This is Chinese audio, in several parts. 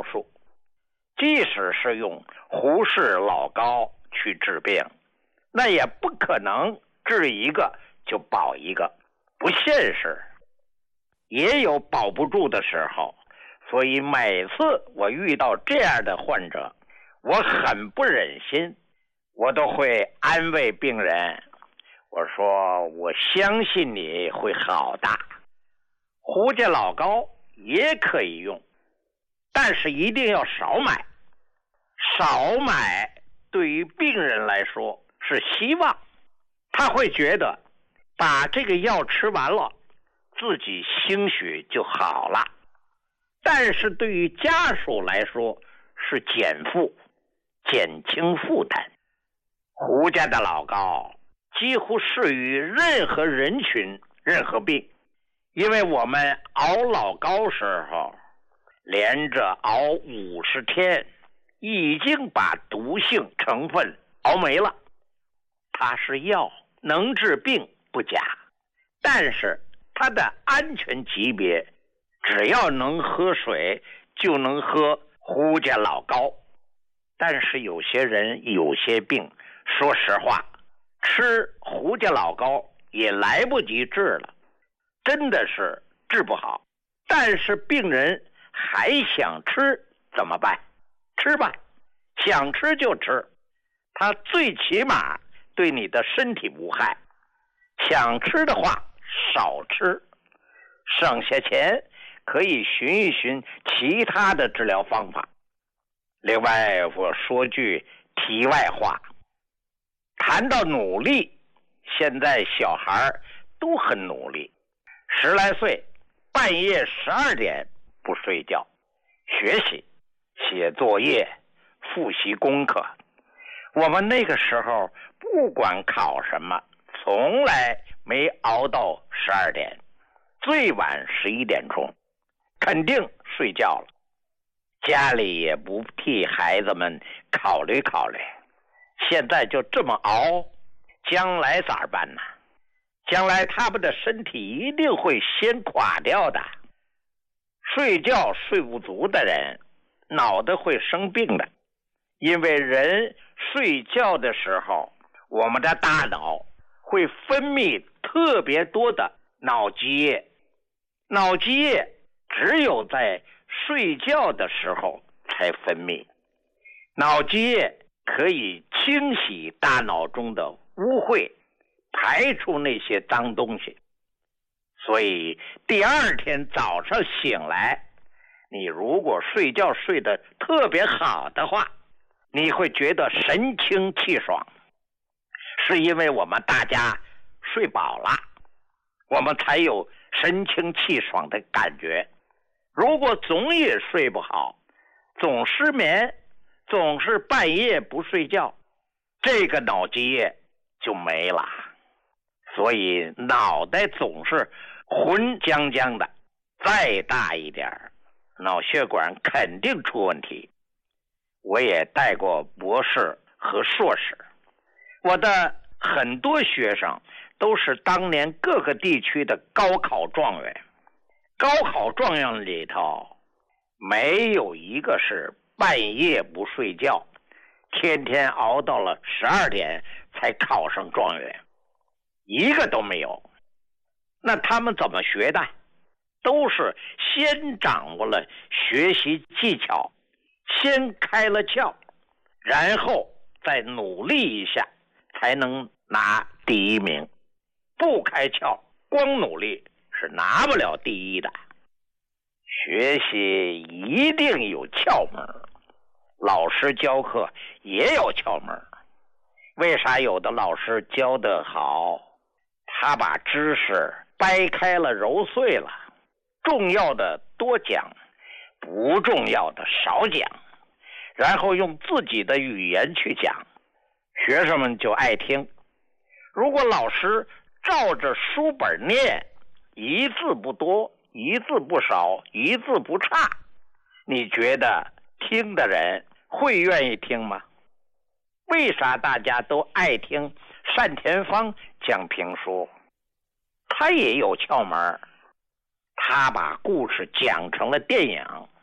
术。即使是用胡适老高去治病，那也不可能治一个就保一个，不现实，也有保不住的时候。所以每次我遇到这样的患者，我很不忍心，我都会安慰病人，我说我相信你会好的，胡家老高也可以用，但是一定要少买。少买对于病人来说是希望，他会觉得把这个药吃完了，自己兴许就好了。但是对于家属来说是减负，减轻负担。胡家的老高几乎适于任何人群、任何病，因为我们熬老高时候，连着熬50天，已经把毒性成分熬没了。它是药，能治病不假，但是它的安全级别，只要能喝水就能喝胡家老高。但是有些人有些病，说实话，吃胡家老高也来不及治了，真的是治不好。但是病人还想吃怎么办？吃吧，想吃就吃，它最起码对你的身体无害。想吃的话少吃，剩下钱可以寻一寻其他的治疗方法。另外我说句题外话，谈到努力，现在小孩都很努力，10来岁半夜12点不睡觉，学习写作业复习功课。我们那个时候不管考什么，从来没熬到12点，最晚11点钟肯定睡觉了。家里也不替孩子们考虑考虑，现在就这么熬，将来咋办呢？将来他们的身体一定会先垮掉的。睡觉睡不足的人，脑袋会生病的，因为人睡觉的时候，我们的大脑会分泌特别多的脑积液，脑积液只有在睡觉的时候才分泌。脑积液可以清洗大脑中的污秽，排除那些脏东西。所以第二天早上醒来，你如果睡觉睡得特别好的话，你会觉得神清气爽，是因为我们大家睡饱了，我们才有神清气爽的感觉。如果总也睡不好，总失眠，总是半夜不睡觉，这个脑积液就没了。所以脑袋总是浑浆浆的，再大一点脑血管肯定出问题。我也带过博士和硕士，我的很多学生都是当年各个地区的高考状元。高考状元里头没有一个是半夜不睡觉，天天熬到了12点才考上状元，一个都没有。那他们怎么学的？都是先掌握了学习技巧，先开了窍，然后再努力一下才能拿第1名。不开窍，光努力是拿不了第1的。学习一定有窍门，老师教课也有窍门。为啥有的老师教得好，他把知识掰开了揉碎了，重要的多讲，不重要的少讲，然后用自己的语言去讲，学生们就爱听。如果老师照着书本念，一字不多，一字不少，一字不差，你觉得听的人会愿意听吗？为啥大家都爱听单田芳讲评书？他也有窍门，他把故事讲成了电影，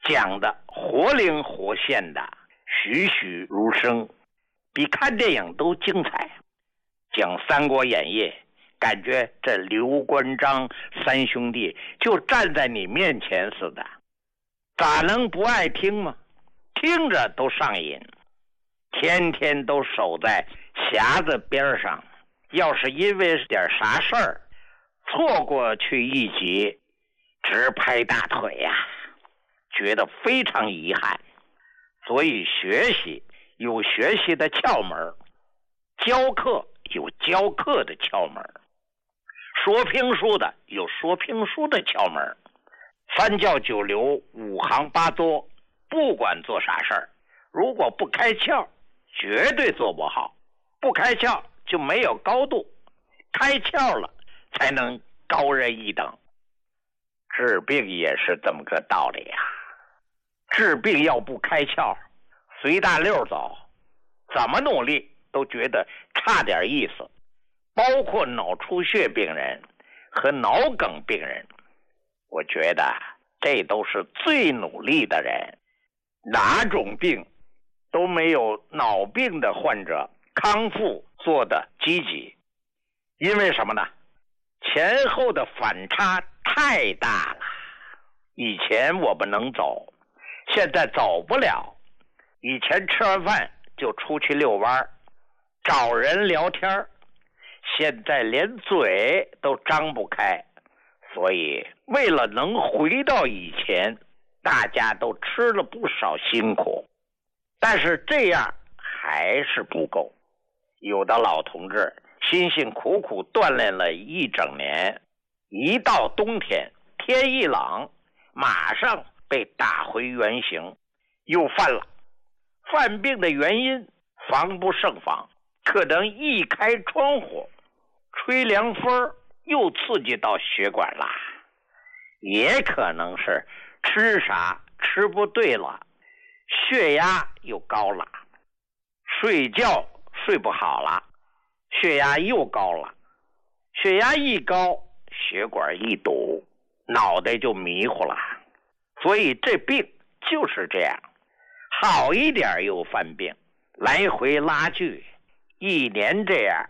讲的活灵活现的，栩栩如生，比看电影都精彩。讲《三国演义》，感觉这刘关张三兄弟就站在你面前似的，咋能不爱听吗？听着都上瘾，天天都守在匣子边上，要是因为点啥事儿错过去一集，直拍大腿呀，觉得非常遗憾。所以学习有学习的窍门，教课有教课的窍门，说评书的有说评书的窍门，三教九流五行八作，不管做啥事儿，如果不开窍，绝对做不好。不开窍就没有高度，开窍了才能高人一等。治病也是这么个道理呀。治病要不开窍，随大溜走，怎么努力都觉得差点意思。包括脑出血病人和脑梗病人，我觉得这都是最努力的人，哪种病都没有脑病的患者康复做的积极。因为什么呢？前后的反差太大了。以前我们能走，现在走不了。以前吃完饭就出去遛弯，找人聊天，现在连嘴都张不开。所以为了能回到以前，大家都吃了不少辛苦，但是这样还是不够。有的老同志辛辛苦苦锻炼了一整年，一到冬天天一冷，马上被打回原形，又犯了。犯病的原因防不胜防，可能一开窗户吹凉风又刺激到血管了，也可能是吃啥吃不对了，血压又高了，睡觉睡不好了，血压又高了，血压一高，血管一堵，脑袋就迷糊了。所以这病就是这样，好一点又犯病，来回拉锯，1年这样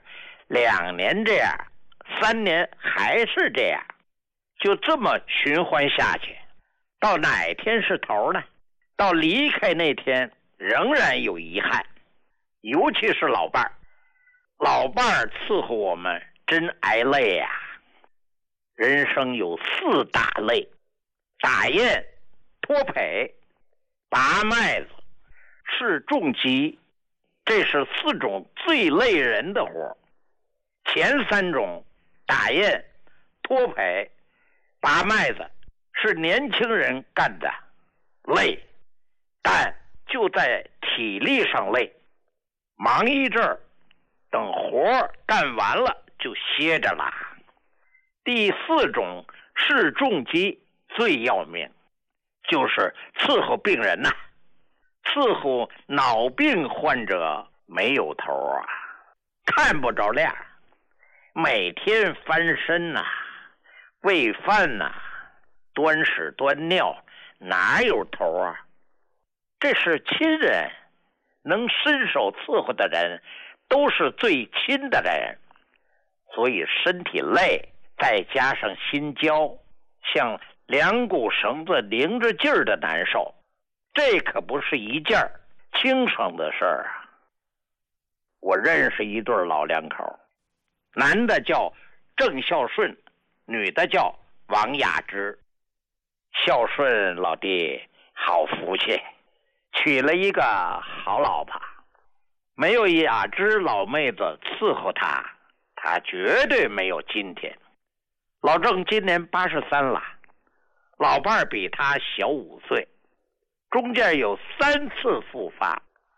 ，2年这样，3年还是这样，就这么循环下去，到哪天是头呢？到离开那天仍然有遗憾。尤其是老伴儿，老伴儿伺候我们真挨累呀。人生有4大累：打雁、脱圯、拔麦子、试重疾，这是4种最累人的活。前3种打雁、脱圯、拔麦子是年轻人干的，累，但就在体力上累，忙一阵儿，等活干完了就歇着了。第4种是重疾最要命，就是伺候病人呐。伺候脑病患者没有头啊，看不着亮，每天翻身呐，喂饭呐，端屎端尿，哪有头啊？这是亲人，能伸手伺候的人都是最亲的人，所以身体累，再加上心焦，像2股绳子拧着劲儿的难受，这可不是一件轻省的事儿啊。我认识一对老两口，男的叫郑孝顺，女的叫王雅芝。孝顺老弟好福气，娶了一个好老婆，没有雅芝老妹子伺候他，他绝对没有今天。老郑今年83了，老伴儿比他小5岁，中间有3次复发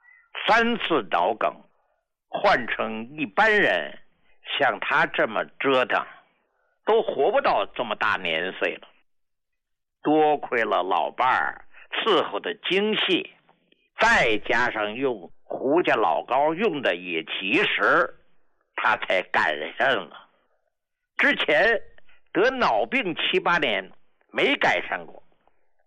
，3次脑梗，换成一般人像他这么折腾，都活不到这么大年岁了。多亏了老伴儿伺候的精细，再加上用胡家老高用的也及时，他才赶上了。之前得脑病7、8年没改善过，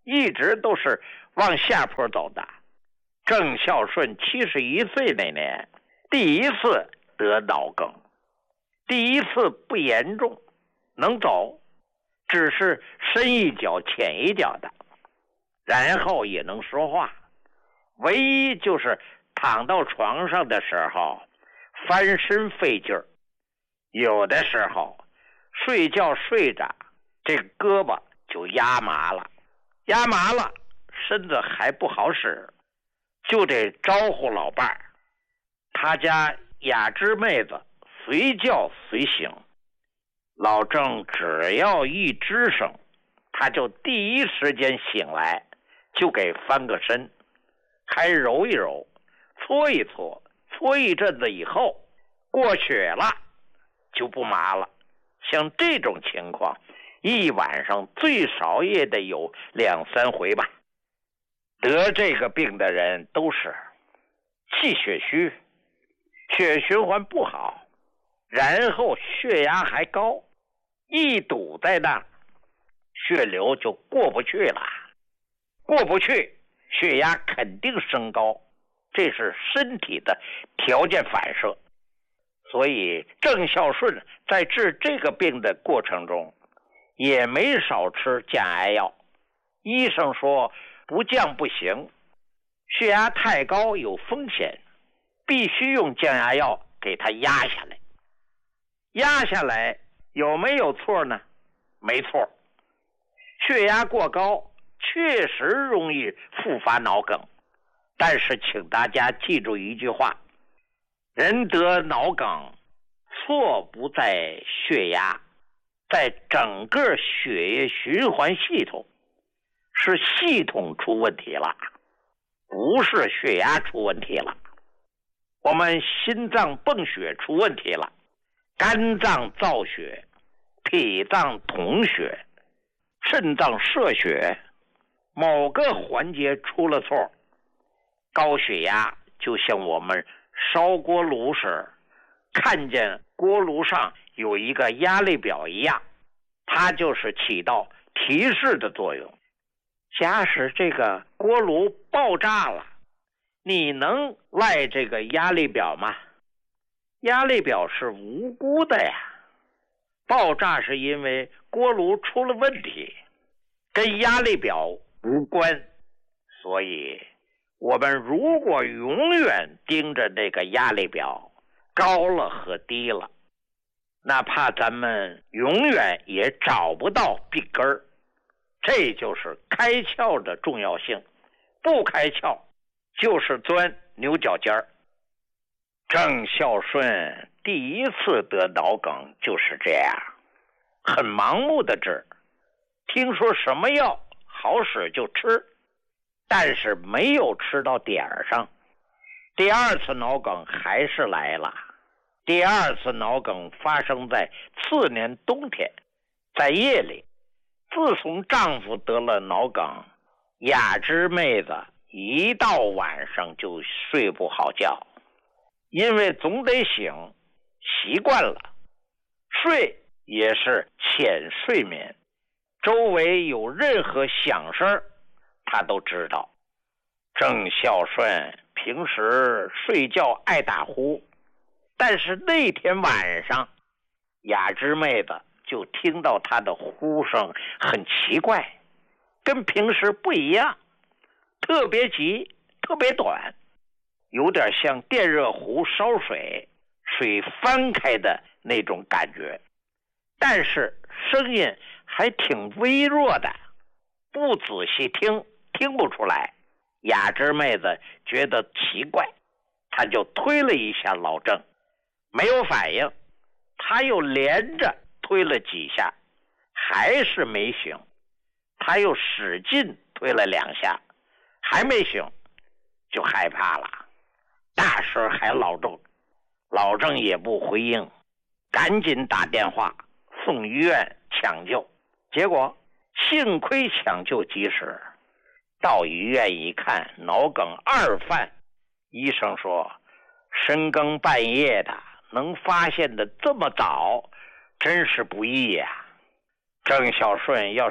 一直都是往下坡走的。郑孝顺71岁那年，第一次得脑梗，第一次不严重，能走，只是深一脚浅一脚的，然后也能说话，唯一就是躺到床上的时候翻身费劲儿，有的时候睡觉睡着这胳膊就压麻了，身子还不好使，就得招呼老伴儿。他家雅芝妹子随叫随醒，老郑只要一吱声，他就第一时间醒来，就给翻个身，还揉一揉，搓一搓，搓一阵子以后过血了就不麻了。像这种情况一晚上最少也得有2、3回吧。得这个病的人都是气血虚，血循环不好，然后血压还高，一堵在那，血流就过不去了，过不去，血压肯定升高，这是身体的条件反射。所以郑孝顺在治这个病的过程中也没少吃降压药，医生说不降不行，血压太高有风险，必须用降压药给他压下来。压下来有没有错呢？没错，血压过高确实容易复发脑梗，但是请大家记住一句话，人得脑梗错不在血压，在整个血液循环系统，是系统出问题了，不是血压出问题了。我们心脏泵血出问题了，肝脏造血，脾脏统血，肾脏摄血，某个环节出了错，高血压就像我们烧锅炉时看见锅炉上有一个压力表一样，它就是起到提示的作用。假使这个锅炉爆炸了，你能赖这个压力表吗？压力表是无辜的呀，爆炸是因为锅炉出了问题，跟压力表无关。所以我们如果永远盯着这个压力表高了和低了，哪怕咱们永远也找不到病根儿。这就是开窍的重要性，不开窍就是钻牛角尖儿。郑孝顺第一次得脑梗就是这样，很盲目的治，听说什么药好使就吃，但是没有吃到点儿上。第二次脑梗还是来了，第二次脑梗发生在次年冬天，在夜里。自从丈夫得了脑梗，雅芝妹子一到晚上就睡不好觉，因为总得醒，习惯了，睡也是浅睡眠，周围有任何响声她都知道。郑孝顺平时睡觉爱打呼，但是那天晚上雅芝妹子就听到他的呼声很奇怪，跟平时不一样，特别急，特别短，有点像电热壶烧水，水翻开的那种感觉，但是声音还挺微弱的，不仔细听听不出来。雅芝妹子觉得奇怪，她就推了一下老郑，没有反应，她又连着推了几下，还是没醒，他又使劲推了2下，还没醒，就害怕了，大声喊老郑，老郑也不回应，赶紧打电话送医院抢救，结果幸亏抢救及时，到医院一看脑梗2犯，医生说深更半夜的能发现的这么早，真是不易呀。郑孝顺要是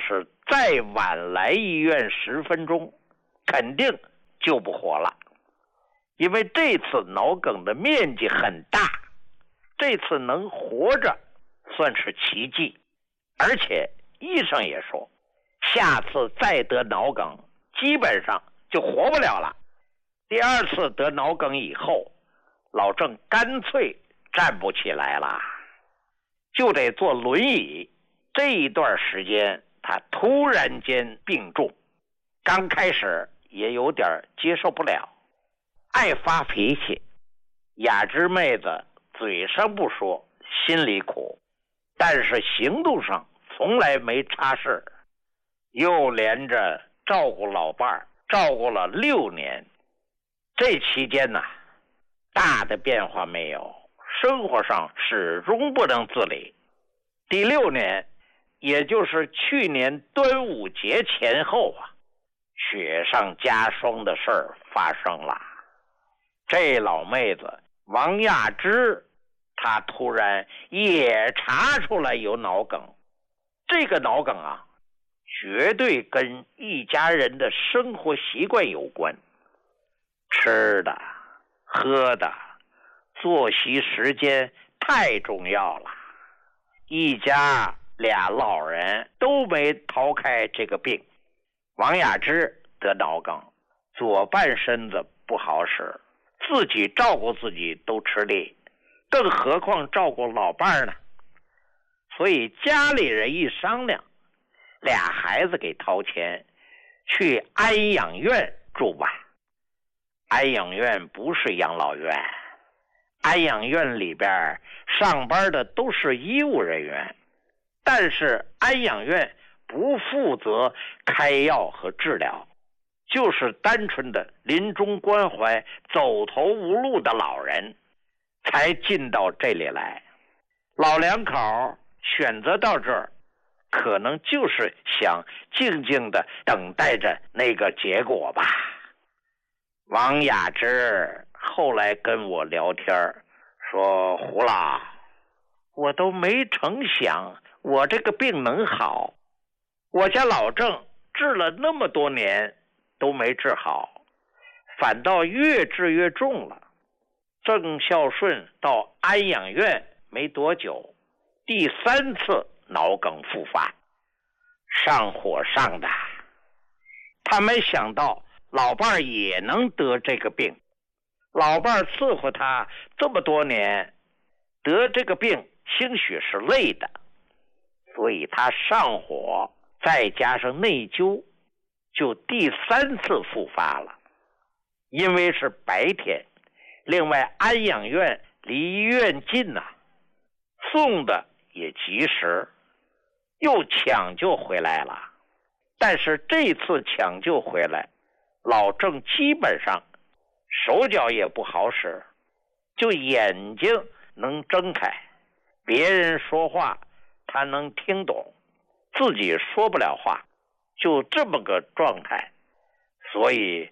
再晚来医院10分钟，肯定救不活了。因为这次脑梗的面积很大，这次能活着算是奇迹。而且医生也说，下次再得脑梗基本上就活不了了。第二次得脑梗以后，老郑干脆站不起来了，就得坐轮椅。这一段时间他突然间病重，刚开始也有点接受不了，爱发脾气。雅芝妹子嘴上不说，心里苦，但是行动上从来没差事。又连着照顾老伴儿，照顾了6年。这期间呢，大的变化没有，生活上始终不能自理。第6年，也就是去年端午节前后啊，雪上加霜的事儿发生了。这老妹子王亚芝，她突然也查出来有脑梗。这个脑梗啊，绝对跟一家人的生活习惯有关，吃的、喝的、作息时间太重要了。一家俩老人都没逃开这个病。王亚芝得脑梗，左半身子不好使，自己照顾自己都吃力，更何况照顾老伴儿呢？所以家里人一商量，俩孩子给掏钱去安养院住吧。安养院不是养老院，安养院里边上班的都是医务人员，但是安养院不负责开药和治疗，就是单纯的临终关怀走投无路的老人才进到这里来。老两口选择到这儿，可能就是想静静的等待着那个结果吧。王雅芝后来跟我聊天说，胡老，我都没成想我这个病能好，我家老郑治了那么多年都没治好，反倒越治越重了。郑孝顺到安养院没多久，第3次脑梗复发，上火上的。他没想到老伴儿也能得这个病，老伴儿伺候他这么多年，得这个病兴许是累的，所以他上火再加上内疚，就第3次复发了。因为是白天，另外安养院离医院近啊，送的也及时，又抢救回来了。但是这次抢救回来，老郑基本上手脚也不好使，就眼睛能睁开，别人说话他能听懂，自己说不了话，就这么个状态。所以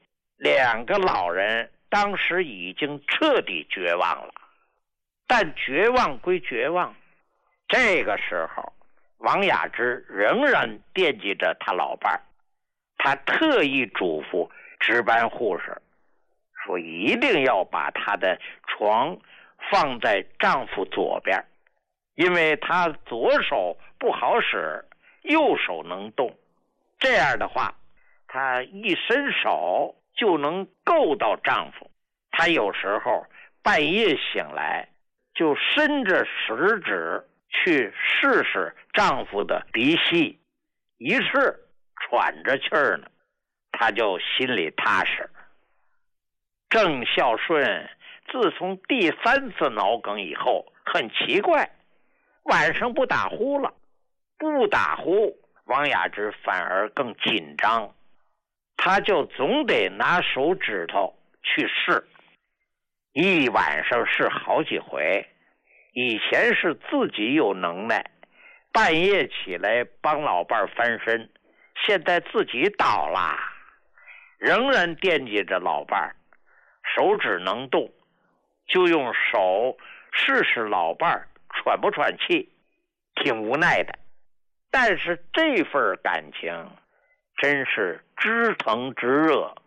2个老人当时已经彻底绝望了。但绝望归绝望，这个时候王雅芝仍然惦记着他老伴儿，他特意嘱咐值班护士说，一定要把他的床放在丈夫左边，因为他左手不好使，右手能动，这样的话他一伸手就能够到丈夫。他有时候半夜醒来，就伸着食指去试试丈夫的鼻息，一试喘着气儿呢，他就心里踏实。郑孝顺自从第3次脑梗以后，很奇怪，晚上不打呼了。不打呼，王雅芝反而更紧张，他就总得拿手指头去试，一晚上试好几回。以前是自己有能耐，半夜起来帮老伴翻身，现在自己倒了，仍然惦记着老伴，手指能动，就用手试试老伴喘不喘气，挺无奈的。 但是这份感情真是知疼知热，